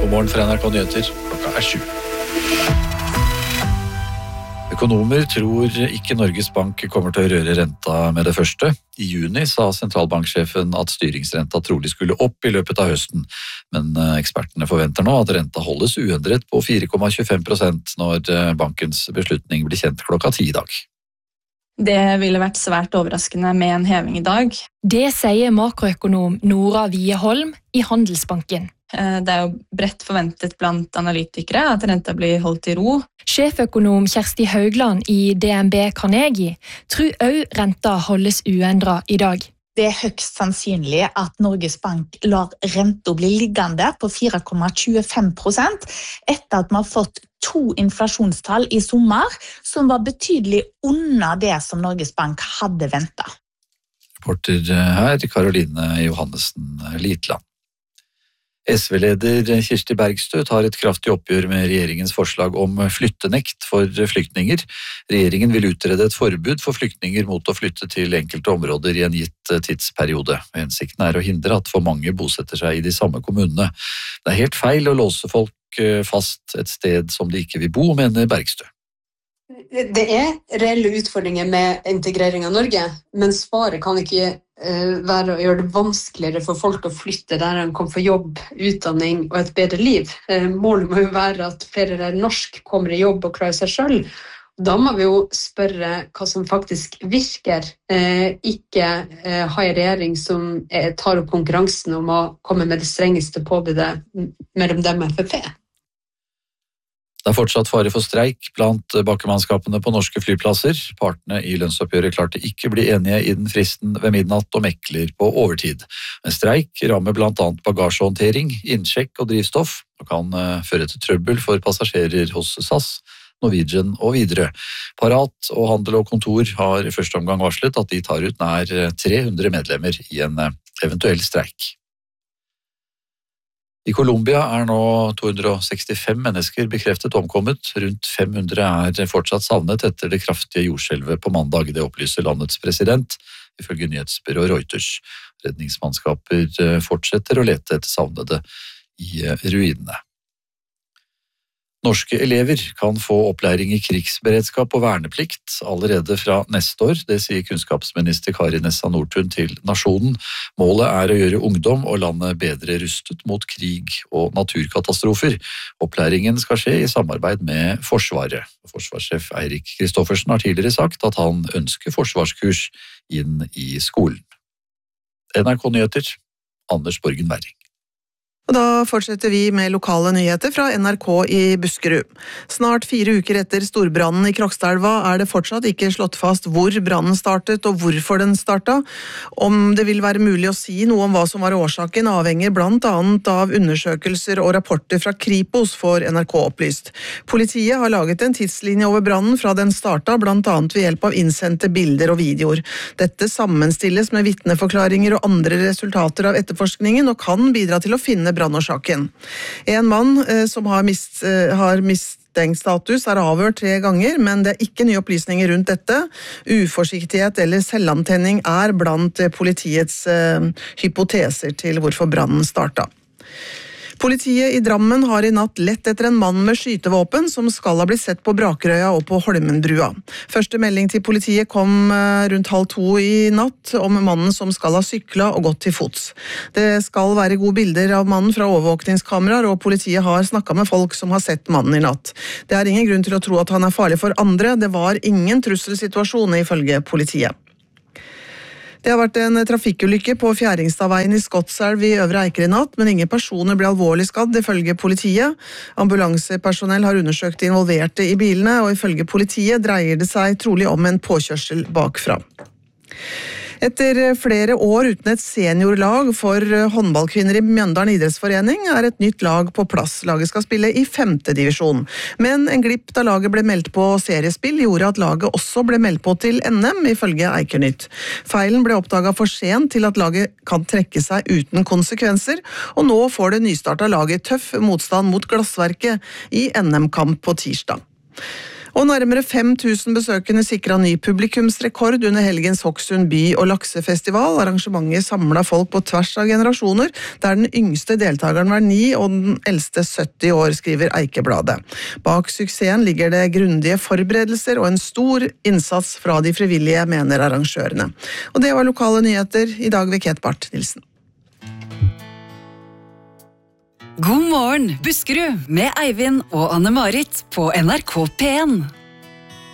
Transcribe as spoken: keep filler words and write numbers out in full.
God morgen fra N R K Nyheter, klokka er sju. Økonomer tror ikke Norges Bank kommer til å røre renta med det første. I juni sa sentralbanksjefen at styringsrenta trolig skulle opp i løpet av høsten, men ekspertene forventer nå at renta holdes uendret på fire komma tjuefem prosent når bankens beslutning blir kjent klokka ti i dag. Det ville vært svært overraskende med en heving i dag. Det sier makroøkonom Nora Wieholm i Handelsbanken. Det er jo bredt forventet blant analytikere at renta blir holdt i ro. Sjeføkonom Kjersti Haugland i D N B Carnegie tror også renta holdes uendret i dag. Det er høyst sannsynlig at Norges Bank lar renta bli liggende på fire komma tjuefem prosent etter at man har fått to inflasjonstall i sommer som var betydelig under det som Norges Bank hadde ventet. Reporter her, Karoline Johannessen Litland. S V-leder Kirsti Bergstø tar et kraftig oppgjør med regjeringens forslag om flyttenekt for flyktninger. Regjeringen vil utrede et forbud for flyktninger mot å flytte til enkelte områder i en gitt tidsperiode. Hensikten er å hindre at for mange bosetter seg i de samme kommunene. Det er helt feil å låse folk fast et sted som de ikke vil bo, mener Bergstø. Det er reelle utfordringer med integrering av Norge, men svaret kan ikke være å gjøre det vanskeligere for folk å flytte der de kan få jobb, utdanning og et bedre liv. Målet må jo være at flere lærer norsk, kommer i jobb og klarer seg selv. Da må vi jo spørre hva som faktisk virker, ikke ha en regjering som tar opp konkurransen om å komme med det strengeste påbudet mellom dem og F P. Det er fortsatt fare for streik blant bakkemannskapene på norske flyplasser. Partene i lønnsoppgjøret klarte ikke bli enige innen fristen ved midnatt og mekler på overtid. En streik rammer blant annet bagasjehåndtering, innsjekk og drivstoff, og kan føre til trøbbel for passasjerer hos S A S, Norwegian og videre. Parat og Handel og Kontor har i første omgang varslet at de tar ut nær tre hundre medlemmer i en eventuell streik. I Colombia er nå to hundre sekstifem mennesker bekreftet omkommet. Rundt fem hundre er fortsatt savnet etter det kraftige jordskjelvet på mandag. Det opplyser landets president, ifølge nyhetsbyrået Reuters. Redningsmannskaper fortsetter å lete etter savnede i ruinene. Norske elever kan få opplæring i krigsberedskap og verneplikt allerede fra neste år, det sier kunnskapsminister Kari Nessa Nordtun til Nasjonen. Målet er å gjøre ungdom og landet bedre rustet mot krig og naturkatastrofer. Opplæringen skal skje i samarbeid med Forsvaret. Forsvarssjef Eirik Kristoffersen har tidligere sagt at han ønsker forsvarskurs inn i skolen. N R K Nyheter, Anders Borgen Werring. Og da fortsetter vi med lokale nyheter fra N R K i Buskerud. Snart fire uker etter storbrannen i Krokstadelva er det fortsatt ikke slått fast hvor brannen startet og hvorfor den startet. Om det vil være mulig å si noe om hva som var årsaken avhenger blant annet av undersøkelser og rapporter fra Kripos, for N R K opplyst. Politiet har laget en tidslinje over brannen fra den startet, blant annet ved hjelp av innsendte bilder og videoer. Dette sammenstilles med vitneforklaringer og andre resultater av etterforskningen og kan bidra til å finne brannårsaken. En mann eh, som har, mist, eh, har mistenkt status er avhørt tre ganger, men det er ikke nye opplysninger rundt dette. Uforsiktighet eller selvantenning er blant politiets eh, hypoteser til hvorfor brannen startet. Politiet i Drammen har i natt lett etter en mann med skytevåpen som skal ha blitt sett på Brakerøya og på Holmenbrua. Første melding til politiet kom rundt halv to i natt om mannen som skal ha syklet og gått til fots. Det skal være gode bilder av mannen fra overvåkningskameraer, og politiet har snakket med folk som har sett mannen i natt. Det er ingen grunn til å tro at han er farlig for andre. Det var ingen trusselsituasjon ifølge politiet. Det har vært en trafikkulykke på Fjæringstadveien i Skotselv i Øvre Eiker i natt, men ingen personer ble alvorlig skadd, ifølge politiet. Ambulansepersonell har undersøkt de involverte i bilene, og ifølge politiet dreier det seg trolig om en påkjørsel bakfra. Etter flere år uten et seniorlag for håndballkvinner i Mjøndalen idrettsforening er et nytt lag på plass. Laget skal spille i femte divisjon. Men en glipp da laget ble meldt på seriespill gjorde at laget også ble meldt på til N M, ifølge Eikernytt. Feilen ble oppdaget for sent til at laget kan trekke seg uten konsekvenser, og nå får det nystartet laget tøff motstand mot Glassverket i N M-kamp på tirsdag. Og nærmere fem tusen besøkende sikret ny publikumsrekord under helgens Hokksund by- og laksefestival. Arrangementet samlet folk på tvers av generasjoner, der den yngste deltakeren var ni og den eldste sytti år, skriver Eikebladet. Bak suksessen ligger det grundige forberedelser og en stor innsats fra de frivillige, mener arrangørene. Og det var lokale nyheter, i dag ved Kate Barth Nilsen. God morgen, Buskerud, med Eivind og Anne-Marit på N R K P en.